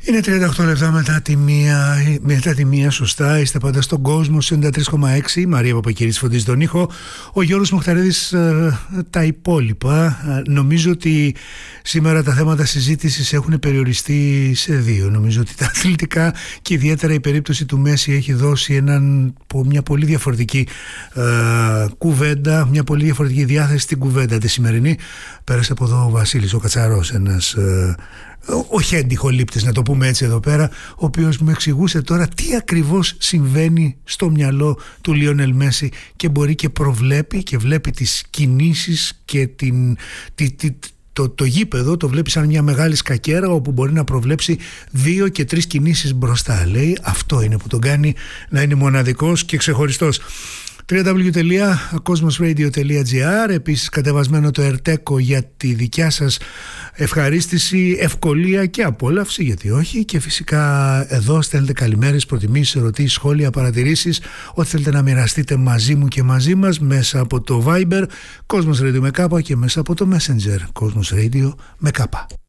Είναι 38 λεπτά μετά τη μία, σωστά. Είστε πάντα στον κόσμο, 93,6. Η Μαρία Παπακυρής φωτίζει τον ήχο. Ο Γιώργος Μοχταρίδης τα υπόλοιπα. Νομίζω ότι σήμερα τα θέματα συζήτησης έχουν περιοριστεί σε δύο. Νομίζω ότι τα αθλητικά και ιδιαίτερα η περίπτωση του Μέση έχει δώσει μια πολύ διαφορετική κουβέντα, μια πολύ διαφορετική διάθεση στην κουβέντα τη σημερινή. Πέρασε από εδώ ο Βασίλης ο Κατσαρός, ένας ο χέντιχολήπτης, να το πούμε έτσι εδώ πέρα, ο οποίος μου εξηγούσε τώρα τι ακριβώς συμβαίνει στο μυαλό του Λιόνελ Μέση και μπορεί και προβλέπει και βλέπει τις κινήσεις και το γήπεδο το βλέπει σαν μια μεγάλη σκακέρα όπου μπορεί να προβλέψει 2 και 3 κινήσεις μπροστά. Λέει αυτό είναι που τον κάνει να είναι μοναδικός και ξεχωριστός. www.cosmosradio.gr. Επίσης κατεβασμένο το Ερτέκο για τη δικιά σας ευχαρίστηση, ευκολία και απόλαυση, γιατί όχι, και φυσικά εδώ στέλνετε καλημέρες, προτιμήσεις, ερωτήσεις, σχόλια, παρατηρήσεις, ό,τι θέλετε να μοιραστείτε μαζί μου και μαζί μας μέσα από το Viber Cosmos Radio με κάπα και μέσα από το Messenger Cosmos Radio με κάπα.